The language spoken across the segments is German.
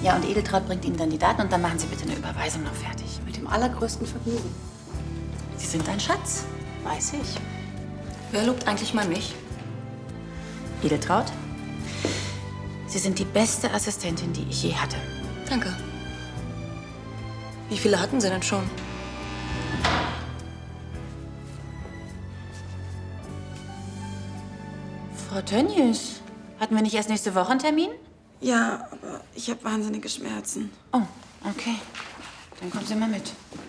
Ja, und Edeltraud bringt Ihnen dann die Daten und dann machen Sie bitte eine Überweisung noch fertig. Mit dem allergrößten Vergnügen. Sie sind ein Schatz. Weiß ich. Wer lobt eigentlich mal mich? Edeltraud, Sie sind die beste Assistentin, die ich je hatte. Danke. Wie viele hatten Sie denn schon? Frau Tönnies, hatten wir nicht erst nächste Woche einen Termin? Ja, aber ich habe wahnsinnige Schmerzen. Oh, okay. Dann kommen Sie mal mit.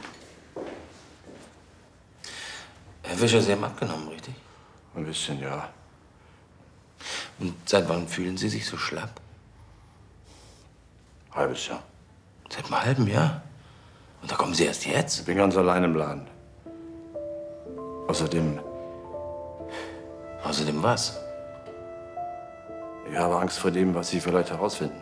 Herr Fischer, Sie haben abgenommen, richtig? Ein bisschen, ja. Und seit wann fühlen Sie sich so schlapp? Halbes Jahr. Seit einem halben Jahr? Und da kommen Sie erst jetzt? Ich bin ganz allein im Laden. Außerdem, Außerdem was? ich habe Angst vor dem, was Sie vielleicht herausfinden.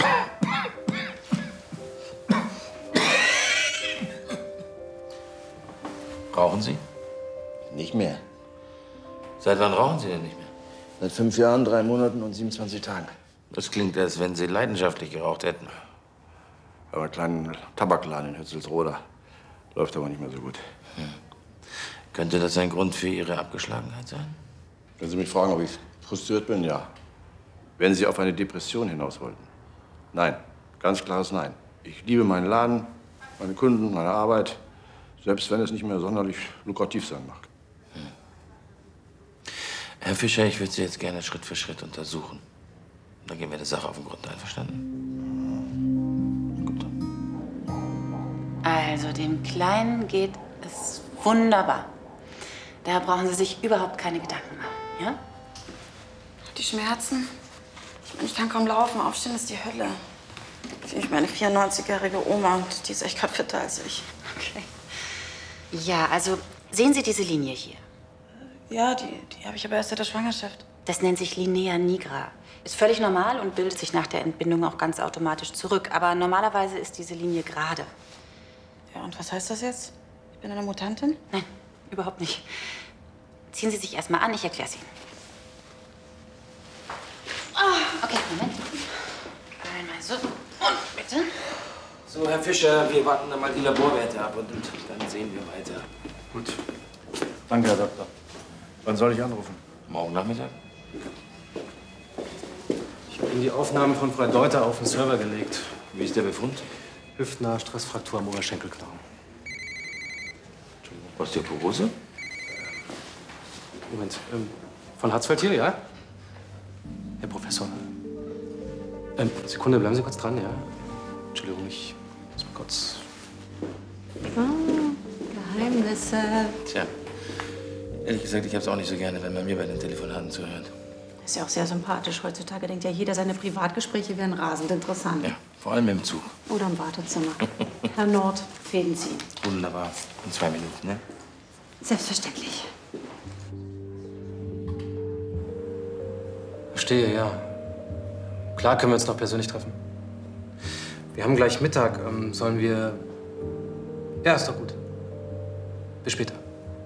Rauchen Sie? Nicht mehr. Seit wann rauchen Sie denn nicht mehr? Seit 5 Jahren, 3 Monaten und 27 Tagen. Das klingt, als wenn Sie leidenschaftlich geraucht hätten. Aber einen kleinen Tabakladen in Hützelsroda. Läuft aber nicht mehr so gut. Könnte das ein Grund für Ihre Abgeschlagenheit sein? Wenn Sie mich fragen, ob ich frustriert bin, ja. Wenn Sie auf eine Depression hinaus wollten? Nein. Ganz klares Nein. Ich liebe meinen Laden, meine Kunden, meine Arbeit. Selbst wenn es nicht mehr sonderlich lukrativ sein mag. Herr Fischer, ich würde Sie jetzt gerne Schritt für Schritt untersuchen. Dann gehen wir der Sache auf den Grund. Einverstanden? Gut. Also, dem Kleinen geht es wunderbar. Da brauchen Sie sich überhaupt keine Gedanken machen, ja? Die Schmerzen? Ich meine, ich kann kaum laufen. Aufstehen ist die Hölle. Ich meine 94-jährige Oma und die ist echt gerade fitter als ich. Okay. Ja, also sehen Sie diese Linie hier? Ja, die habe ich aber erst seit der Schwangerschaft. Das nennt sich Linea nigra. Ist völlig normal und bildet sich nach der Entbindung auch ganz automatisch zurück. Aber normalerweise ist diese Linie gerade. Ja, und was heißt das jetzt? Ich bin eine Mutantin? Nein, überhaupt nicht. Ziehen Sie sich erst mal an, ich erkläre es Ihnen. Okay, Moment. Einmal so. Und bitte. So, Herr Fischer, wir warten dann mal die Laborwerte ab und dann sehen wir weiter. Gut. Danke, Herr Doktor. Wann soll ich anrufen? Morgen Nachmittag? Ich habe Ihnen die Aufnahmen von Frau Deuter auf den Server gelegt. Wie ist der Befund? Hüftnahe Stressfraktur am Oberschenkelknochen. Osteoporose? Moment, von Harzfeld hier, ja? Herr Professor. Sekunde, bleiben Sie kurz dran, ja? Entschuldigung, ich muss mal kurz... Geheimnisse. Tja, ehrlich gesagt, ich habe es auch nicht so gerne, wenn man mir bei den Telefonaten zuhört. Ist ja auch sehr sympathisch. Heutzutage denkt ja jeder, seine Privatgespräche wären rasend interessant. Ja, vor allem im Zug. Oder im Wartezimmer. Herr Nord, fäden Sie. Wunderbar. In 2 Minuten, ne? Selbstverständlich. Verstehe, ja. Klar können wir uns noch persönlich treffen. Wir haben gleich Mittag. Sollen wir... Ja, ist doch gut. Bis später.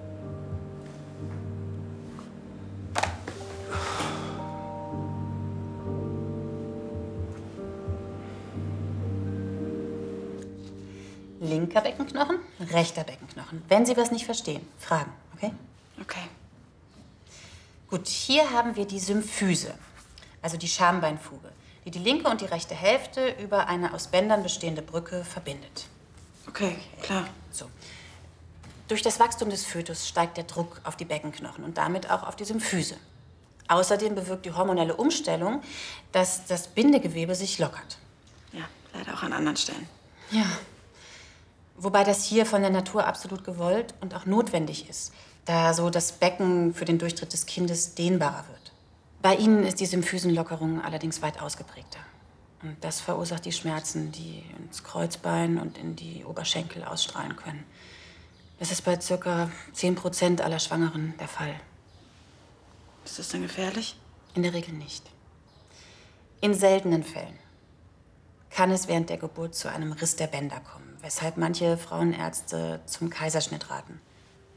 Linker Beckenknochen, rechter Beckenknochen. Wenn Sie was nicht verstehen, fragen, okay? Okay. Gut, hier haben wir die Symphyse, also die Schambeinfuge, die die linke und die rechte Hälfte über eine aus Bändern bestehende Brücke verbindet. Okay, klar. So. Durch das Wachstum des Fötus steigt der Druck auf die Beckenknochen und damit auch auf die Symphyse. Außerdem bewirkt die hormonelle Umstellung, dass das Bindegewebe sich lockert. Ja, leider auch an anderen Stellen. Ja. Wobei das hier von der Natur absolut gewollt und auch notwendig ist, da so das Becken für den Durchtritt des Kindes dehnbarer wird. Bei Ihnen ist die Symphysenlockerung allerdings weit ausgeprägter. Und das verursacht die Schmerzen, die ins Kreuzbein und in die Oberschenkel ausstrahlen können. Das ist bei ca. 10% aller Schwangeren der Fall. Ist das denn gefährlich? In der Regel nicht. In seltenen Fällen kann es während der Geburt zu einem Riss der Bänder kommen, weshalb manche Frauenärzte zum Kaiserschnitt raten.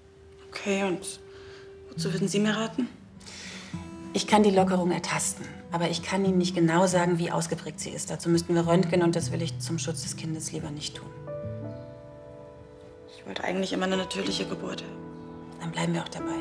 Okay, und wozu würden Sie mir raten? Ich kann die Lockerung ertasten, Aber ich kann Ihnen nicht genau sagen, wie ausgeprägt sie ist. Dazu müssten wir röntgen und das will ich zum Schutz des Kindes lieber nicht tun. Ich wollte eigentlich immer eine natürliche Geburt haben. Dann bleiben wir auch dabei.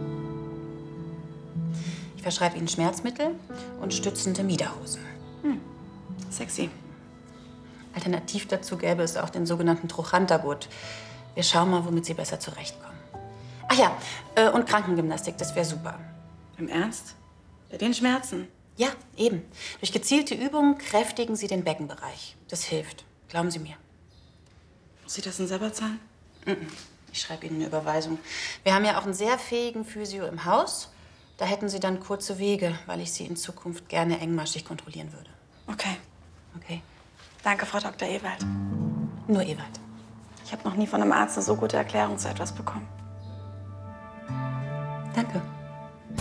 Ich verschreibe Ihnen Schmerzmittel und stützende Miederhosen. Sexy. Alternativ dazu gäbe es auch den sogenannten Trochantergurt. Wir schauen mal, womit Sie besser zurechtkommen. Ach ja, und Krankengymnastik, das wäre super. Im Ernst? Bei den Schmerzen? Ja, eben. Durch gezielte Übungen kräftigen Sie den Beckenbereich. Das hilft. Glauben Sie mir. Muss ich das denn selber zahlen? Ich schreibe Ihnen eine Überweisung. Wir haben ja auch einen sehr fähigen Physio im Haus. Da hätten Sie dann kurze Wege, weil ich Sie in Zukunft gerne engmaschig kontrollieren würde. Okay. Okay? Danke, Frau Dr. Ewald. Nur Ewald. Ich habe noch nie von einem Arzt eine so gute Erklärung zu etwas bekommen.